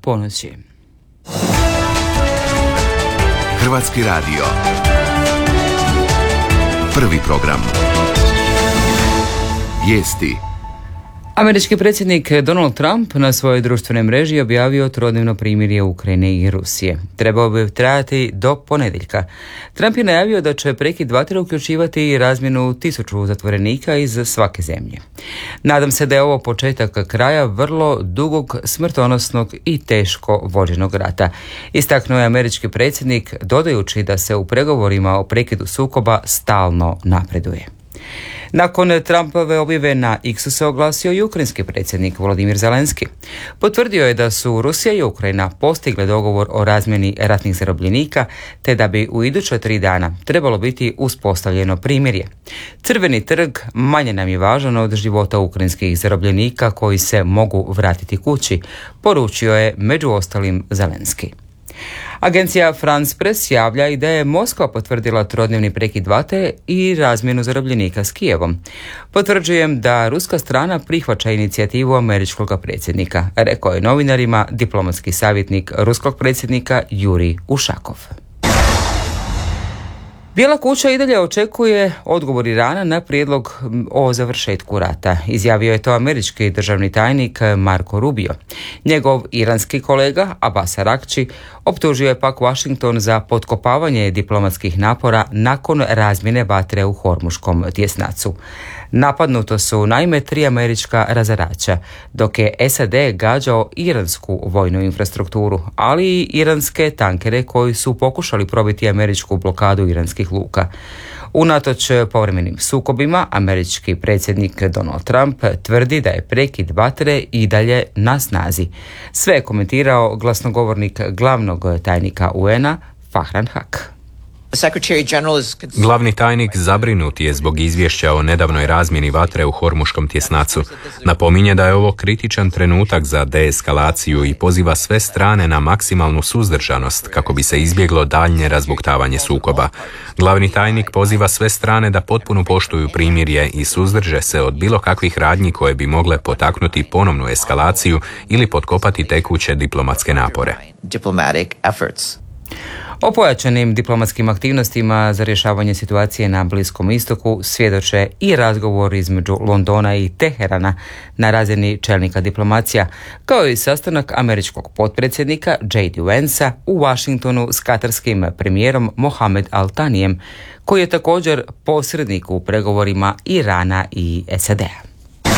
ponoći. Hrvatski radio. Prvi program. Vijesti. Američki predsjednik Donald Trump na svojoj društvenoj mreži objavio trodnevno primirje Ukrajine i Rusije. Trebao bi trajati do ponedjeljka. Trump je najavio da će prekid vatre uključivati razmjenu 1000 zatvorenika iz svake zemlje. Nadam se da je ovo početak kraja vrlo dugog, smrtonosnog i teško vođenog rata, istaknuo je američki predsjednik, dodajući da se u pregovorima o prekidu sukoba stalno napreduje. Nakon Trumpove objave na X-u se oglasio i ukrajinski predsjednik Volodimir Zelenski. Potvrdio je da su Rusija i Ukrajina postigle dogovor o razmjeni ratnih zarobljenika, te da bi u iduća 3 dana trebalo biti uspostavljeno primirje. Crveni trg manje nam je važan od života ukrajinskih zarobljenika koji se mogu vratiti kući, poručio je među ostalim Zelenski. Agencija France Press javlja i da je Moskva potvrdila trodnevni prekid vatre i razmjenu zarobljenika s Kijevom. Potvrđujem da ruska strana prihvaća inicijativu američkog predsjednika, rekao je novinarima diplomatski savjetnik ruskog predsjednika Jurij Ušakov. Bijela kuća i dalje očekuje odgovor Irana na prijedlog o završetku rata. Izjavio je to američki državni tajnik Marco Rubio. Njegov iranski kolega Abbas Araghchi optužio je pak Washington za potkopavanje diplomatskih napora nakon razmjene vatre u Hormuškom tjesnacu. Napadnuto su naime 3 američka razarača, dok je SAD gađao iransku vojnu infrastrukturu, ali i iranske tankere koji su pokušali probiti američku blokadu iranskih luka. Unatoč povremenim sukobima, američki predsjednik Donald Trump tvrdi da je prekid vatre i dalje na snazi. Sve je komentirao glasnogovornik glavnog tajnika UN-a Farhan Haq. Glavni tajnik zabrinut je zbog izvješća o nedavnoj razmjeni vatre u Hormuškom tjesnacu. Napominje da je ovo kritičan trenutak za deeskalaciju i poziva sve strane na maksimalnu suzdržanost kako bi se izbjeglo daljnje razbuktavanje sukoba. Glavni tajnik poziva sve strane da potpuno poštuju primirje i suzdrže se od bilo kakvih radnji koje bi mogle potaknuti ponovnu eskalaciju ili potkopati tekuće diplomatske napore. O pojačanim diplomatskim aktivnostima za rješavanje situacije na Bliskom istoku svjedoče i razgovor između Londona i Teherana na razini čelnika diplomacija, kao i sastanak američkog potpredsjednika J.D. Vansa u Washingtonu s katarskim premijerom Mohamed Al-Thanijem, koji je također posrednik u pregovorima Irana i SAD-a.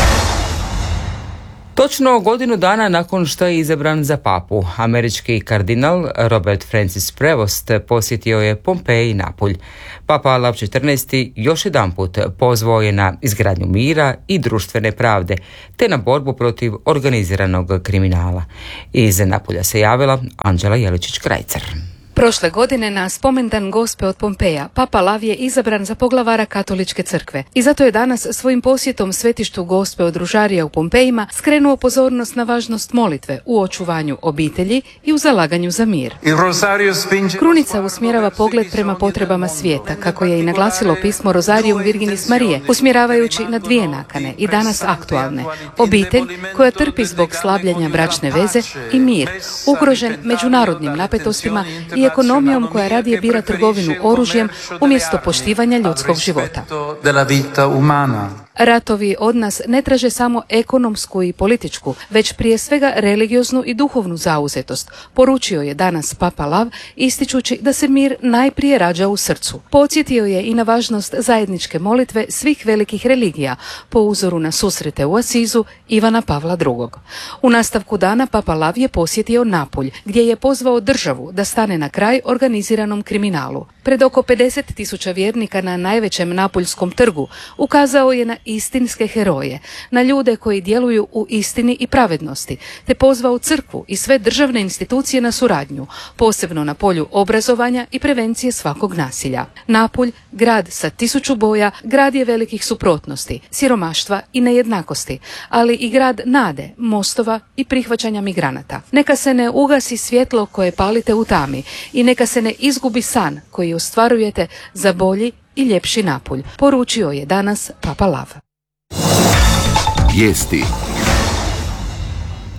Točno godinu dana nakon što je izabran za papu, američki kardinal Robert Francis Prevost posjetio je Pompej i Napulj. Papa Lav XIV još jedanput pozvao je na izgradnju mira i društvene pravde, te na borbu protiv organiziranog kriminala. Iz Napulja se javila Anđela Jeličić-Krajcar. Prošle godine na spomendan Gospe od Pompeja, Papa Lav je izabran za poglavara Katoličke crkve i zato je danas svojim posjetom svetištu Gospe od Ružarija u Pompejima skrenuo pozornost na važnost molitve u očuvanju obitelji i u zalaganju za mir. Krunica usmjerava pogled prema potrebama svijeta, kako je i naglasilo pismo Rosarium Virginis Marije, usmjeravajući na 2 nakane i danas aktualne. Obitelj koja trpi zbog slabljenja bračne veze i mir, ugrožen međunarodnim napetostima i ekonomijom koja radije bira trgovinu oružjem umjesto poštivanja ljudskog života. Ratovi od nas ne traže samo ekonomsku i političku, već prije svega religioznu i duhovnu zauzetost, poručio je danas Papa Lav, ističući da se mir najprije rađa u srcu. Podsjetio je i na važnost zajedničke molitve svih velikih religija, po uzoru na susrete u Asizu Ivana Pavla II. U nastavku dana Papa Lav je posjetio Napulj, gdje je pozvao državu da stane na kraj organiziranom kriminalu. Pred oko 50.000 vjernika na najvećem napuljskom trgu ukazao je na istinske heroje, na ljude koji djeluju u istini i pravednosti, te pozvao crkvu i sve državne institucije na suradnju, posebno na polju obrazovanja i prevencije svakog nasilja. Napulj, grad sa 1000 boja, grad je velikih suprotnosti, siromaštva i nejednakosti, ali i grad nade, mostova i prihvaćanja migranata. Neka se ne ugasi svjetlo koje palite u tami i neka se ne izgubi san koji ostvarujete za bolji i ljepši Napulj, poručio je danas Papa Lav. Vijesti.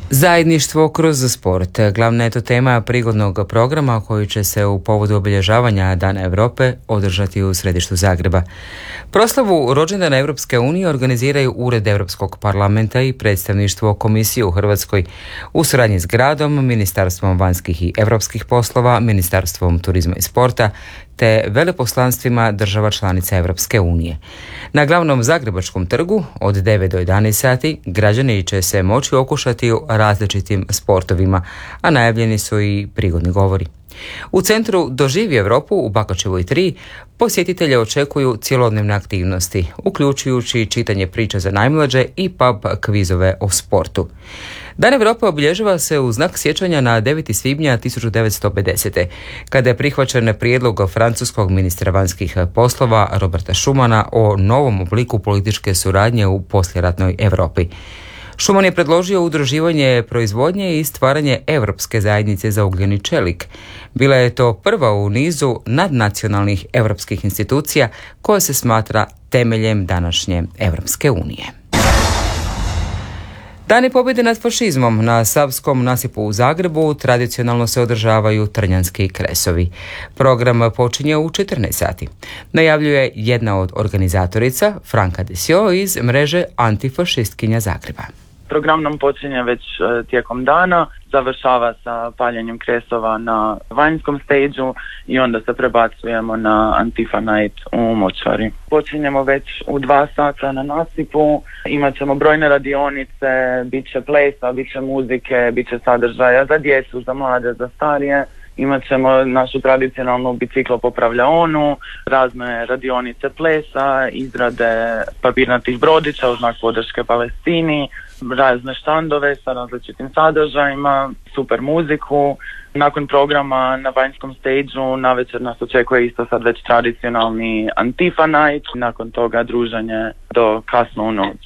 Zajedništvo kroz sport. Glavna je to tema prigodnog programa koji će se u povodu obilježavanja Dana Europe održati u središtu Zagreba. Proslavu rođendana Europske unije organiziraju Ured Europskog parlamenta i predstavništvo Komisije u Hrvatskoj u suradnji s gradom, Ministarstvom vanjskih i europskih poslova, Ministarstvom turizma i sporta te veleposlanstvima država članica Europske unije. Na glavnom zagrebačkom trgu od 9 do 11 sati građani će se moći okušati u različitim sportovima, a najavljeni su i prigodni govori. U centru Doživi Europu u Bakačevoj 3 posjetitelje očekuju cjelodnevne aktivnosti, uključujući čitanje priča za najmlađe i pub kvizove o sportu. Dan Europe obilježava se u znak sjećanja na 9. svibnja 1950. kada je prihvaćen prijedlog francuskog ministra vanjskih poslova Roberta Schumana o novom obliku političke suradnje u poslijeratnoj Europi. Schuman je predložio udruživanje proizvodnje i stvaranje Europske zajednice za ugljeni čelik. Bila je to prva u nizu nadnacionalnih europskih institucija koja se smatra temeljem današnje Europske unije. Dani pobjede nad fašizmom na Savskom nasipu u Zagrebu tradicionalno se održavaju trnjanski kresovi. Program počinje u 14 sati. Najavljuje jedna od organizatorica, Franka Desio iz mreže Antifašistkinja Zagreba. Program nam počinje već tijekom dana, završava sa paljenjem kresova na vanjskom stage-u i onda se prebacujemo na Antifa Night u Močvari. Počinjemo već u 2 sata na nasipu, imat ćemo brojne radionice, bit će plesa, bit će muzike, bit će sadržaja za djecu, za mlade, za starije. Imat ćemo našu tradicionalnu biciklopopravljaonu, razne radionice plesa, izrade papirnatih brodića u znak podrške Palestini, razne štandove sa različitim sadržajima, super muziku. Nakon programa na vanjskom stage-u navečer nas očekuje isto sad već tradicionalni Antifa Night, nakon toga druženje do kasno u noć.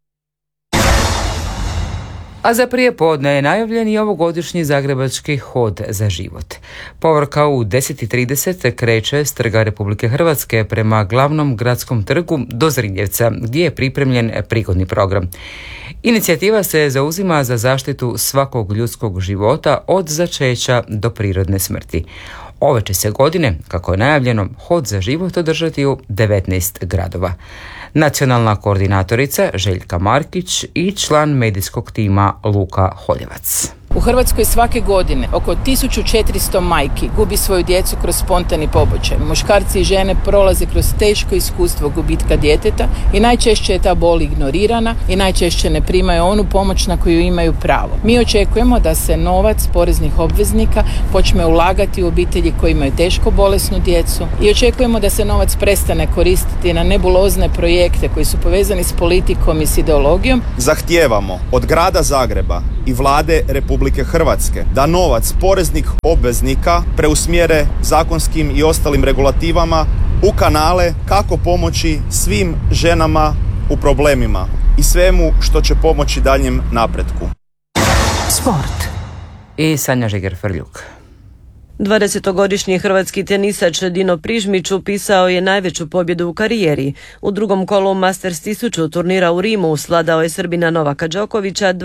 A za prijepodne je najavljen i ovogodišnji zagrebački hod za život. Povorka u 10:30 kreće s Trga Republike Hrvatske prema glavnom gradskom trgu do Zrinjevca, gdje je pripremljen prigodni program. Inicijativa se zauzima za zaštitu svakog ljudskog života od začeća do prirodne smrti. Ove će se godine, kako je najavljeno, hod za život održati u 19 gradova. Nacionalna koordinatorica Željka Markić i član medijskog tima Luka Holjevac. U Hrvatskoj svake godine oko 1400 majki gubi svoju djecu kroz spontani pobačaj. Muškarci i žene prolaze kroz teško iskustvo gubitka djeteta i najčešće je ta bol ignorirana i najčešće ne primaju onu pomoć na koju imaju pravo. Mi očekujemo da se novac poreznih obveznika počne ulagati u obitelji koji imaju teško bolesnu djecu i očekujemo da se novac prestane koristiti na nebulozne projekte koji su povezani s politikom i s ideologijom. Zahtijevamo od grada Zagreba i vlade Republike Hrvatske da novac poreznih obveznika preusmjere zakonskim i ostalim regulativama u kanale kako pomoći svim ženama u problemima i svemu što će pomoći daljem napretku. Sport. I Sanja Žiger-Frljuk. 20-godišnji hrvatski tenisač Dino Prižmić upisao je najveću pobjedu u karijeri. U drugom kolu Masters 1000 turnira u Rimu svladao je Srbina Novaka Đokovića